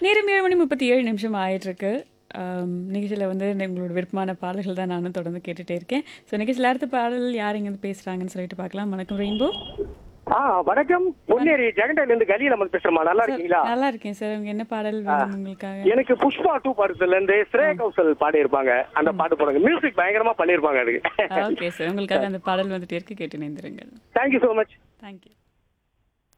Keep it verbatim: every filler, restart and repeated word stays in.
நேரம் ஏழு மணி முப்பத்தி ஏழு நிமிஷம் ஆயிட்டிருக்கு. அம் நிகழ்ச்சியில வந்து உங்களோட விருப்பமான பாடல்கள் தான் நானும் தொடர்ந்து கேட்டுட்டே இருக்கேன். ஸோ நிகழ்ச்சியில அடுத்த பாடல் யார் இங்கேருந்து பேசுறாங்கன்னு சொல்லிட்டு பார்க்கலாம். வணக்கம் ரெயின்போ. ஆ வணக்கம். பொன்னேரி ஜெகண்டையில இருந்து கலியில நம்ம பேசுறோமா? நல்லா சார் இருக்கீங்களா? நல்லா இருக்கேன் சார். உங்க என்ன பாடல் வேணும் உங்களுக்காக? எனக்கு புஷ்பா டூ படத்துல இருந்து ஸ்ரேயா கௌசல் பாடி இருப்பாங்க. அந்த பாட்டு போடுங்க. மியூசிக் பயங்கரமா பண்ணிருப்பாங்க அதுக்கு. Okay sir. உங்களுக்காக அந்த பாடல் வந்துட்டே இருக்கு, கேட்டு நேர்ந்துருங்கள். Thank you so much. தேங்க்யூ.